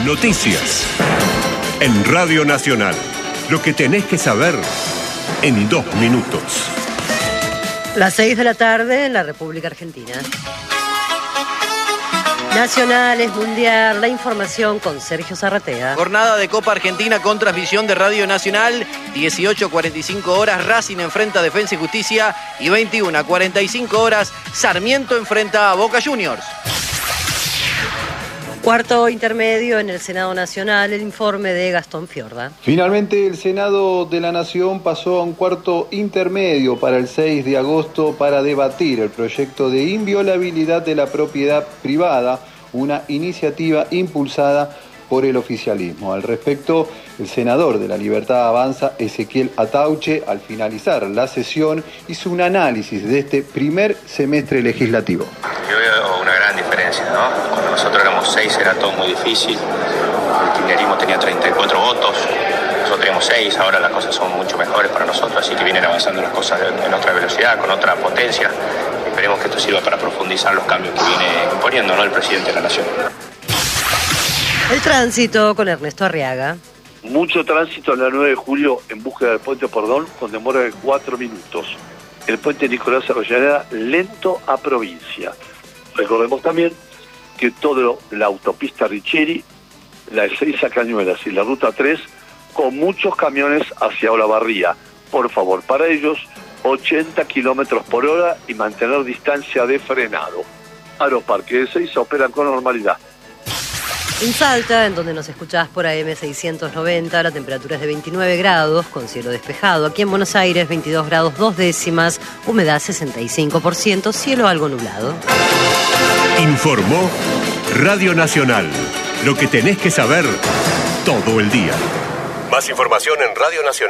noticias. En Radio Nacional, lo que tenés que saber en 2 minutos. Las 6 de la tarde en la República Argentina. Nacionales, Mundial, la información con Sergio Zarratea. Jornada de Copa Argentina con transmisión de Radio Nacional, 18:45 horas, Racing enfrenta a Defensa y Justicia y 21:45 horas, Sarmiento enfrenta a Boca Juniors. Cuarto intermedio en el Senado Nacional, el informe de Gastón Fiorda. Finalmente el Senado de la Nación pasó a un cuarto intermedio para el 6 de agosto para debatir el proyecto de inviolabilidad de la propiedad privada, una iniciativa impulsada por el oficialismo. Al respecto, el senador de La Libertad Avanza, Ezequiel Atauche, al finalizar la sesión, hizo un análisis de este primer semestre legislativo. Yo veo una gran diferencia, ¿no? Cuando nosotros éramos 6 era todo muy difícil. El kirchnerismo tenía 34 votos, nosotros teníamos 6, ahora las cosas son mucho mejores para nosotros, así que vienen avanzando las cosas en otra velocidad, con otra potencia. Esperemos que esto sirva para profundizar los cambios que viene imponiendo, ¿no?, el presidente de la Nación. El tránsito con Ernesto Arriaga. Mucho tránsito en la 9 de julio en búsqueda del puente Pordón con demora de 4 minutos. El puente Nicolás Avellaneda lento a provincia. Recordemos también que toda la autopista Richeri, la de 6 a Cañuelas y la ruta 3 con muchos camiones hacia Olavarría. Por favor, para ellos 80 kilómetros por hora y mantener distancia de frenado. Aeroparque de 6 operan con normalidad. En Salta, en donde nos escuchás por AM 690, la temperatura es de 29 grados, con cielo despejado. Aquí en Buenos Aires, 22 grados 2 décimas, humedad 65%, cielo algo nublado. Informó Radio Nacional. Lo que tenés que saber todo el día. Más información en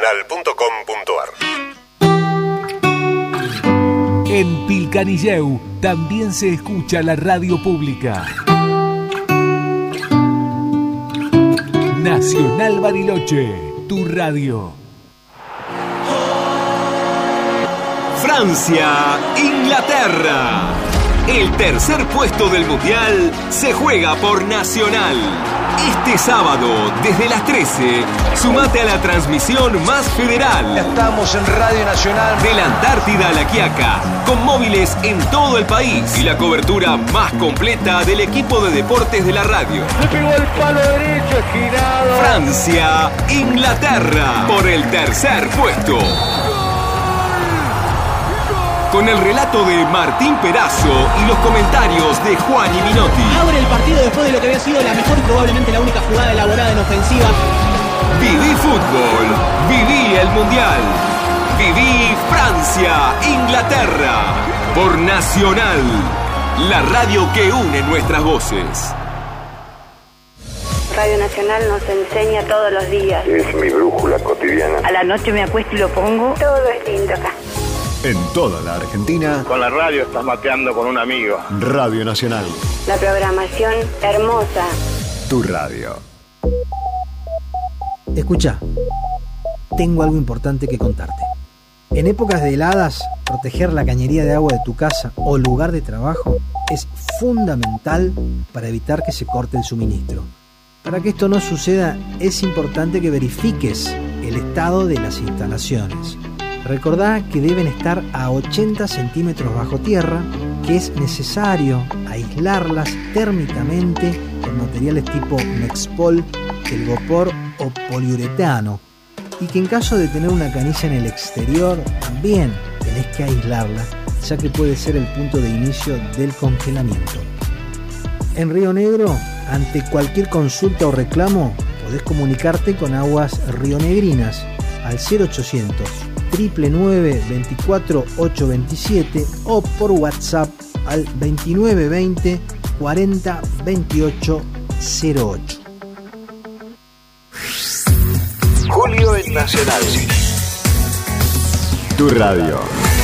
radionacional.com.ar. En Pilcanilleu también se escucha la radio pública. Nacional Bariloche, tu radio. Francia, Inglaterra. El tercer puesto del Mundial se juega por Nacional. Este sábado, desde las 13, sumate a la transmisión más federal. Estamos en Radio Nacional. De la Antártida a La Quiaca, con móviles en todo el país y la cobertura más completa del equipo de deportes de la radio. Le pegó el palo derecho, girado. Francia, Inglaterra, por el tercer puesto. Con el relato de Martín Perazo y los comentarios de Juan y Minotti. Abre el partido después de lo que había sido la mejor y probablemente la única jugada elaborada en ofensiva. Viví fútbol, viví el Mundial, viví Francia, Inglaterra, por Nacional, la radio que une nuestras voces. Radio Nacional nos enseña todos los días. Es mi brújula cotidiana. A la noche me acuesto y lo pongo. Todo es lindo acá. En toda la Argentina. Con la radio estás mateando con un amigo. Radio Nacional. La programación hermosa. Tu radio. Escucha, tengo algo importante que contarte. En épocas de heladas, proteger la cañería de agua de tu casa o lugar de trabajo es fundamental para evitar que se corte el suministro. Para que esto no suceda, es importante que verifiques el estado de las instalaciones. Recordá que deben estar a 80 centímetros bajo tierra, que es necesario aislarlas térmicamente con materiales tipo Mexpol, telgopor o poliuretano, y que en caso de tener una canilla en el exterior también tenés que aislarla, ya que puede ser el punto de inicio del congelamiento. En Río Negro, ante cualquier consulta o reclamo, podés comunicarte con Aguas Rionegrinas al 0800 999 24 827 o por WhatsApp al 2920 40 28 08. Julio en Nacional. Tu radio.